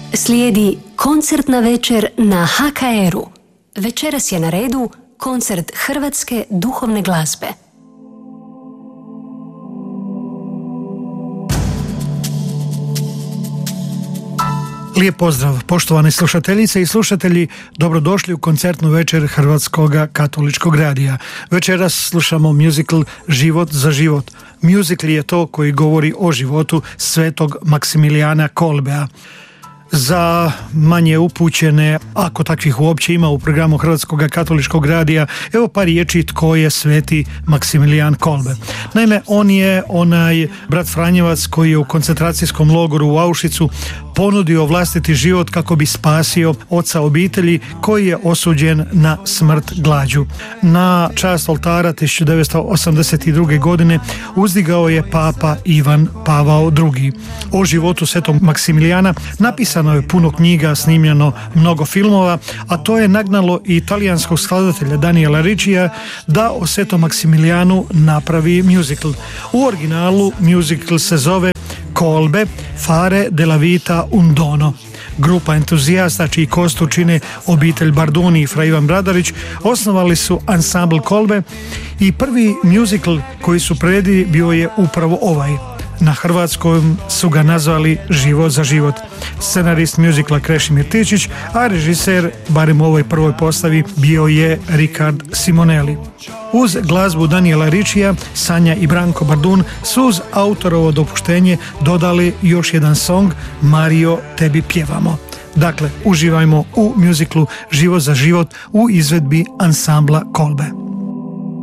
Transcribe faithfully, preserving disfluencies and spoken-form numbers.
Slijedi koncertna večer na ha ka eru. Večeras je na redu koncert hrvatske duhovne glazbe. Lijep pozdrav, poštovane slušateljice i slušatelji, dobrodošli u koncertnu večer Hrvatskog katoličkog radija. Večeras slušamo musical Život za život. Musical je to koji govori o životu svetog Maksimilijana Kolbea. Za manje upućene, ako takvih uopće ima u programu Hrvatskog katoličkog radija, evo par riječi tko je sveti Maksimilijan Kolbe. Naime, on je onaj brat Franjevac koji je u koncentracijskom logoru u Auschwitzu ponudio vlastiti život kako bi spasio oca obitelji koji je osuđen na smrt glađu. Na čast oltara tisuću devetsto osamdeset druge. godine uzdigao je papa Ivan Pavao drugi. O životu svetog Maksimilijana napisano je puno knjiga, snimljeno mnogo filmova, a to je nagnalo i italijanskog skladatelja Daniela Riccija da o svetom Maksimilijanu napravi musical. U originalu musical se zove Kolbe, Fare della vita un dono. Grupa entuzijasta čiji kostu čine obitelj Bardoni i fra Ivan Bradarić osnovali su ansambl Kolbe i prvi musical koji su predili bio je upravo ovaj. Na hrvatskom su ga nazvali Život za život. Scenarist muzikla Krešimir Tičić, a režiser, barem u ovoj prvoj postavi, bio je Ricard Simonelli. Uz glazbu Daniela Riccija, Sanja i Branko Bardun su uz autorovo dopuštenje dodali još jedan song Mario, tebi pjevamo. Dakle, uživajmo u muziklu Život za život u izvedbi ansambla Kolbe.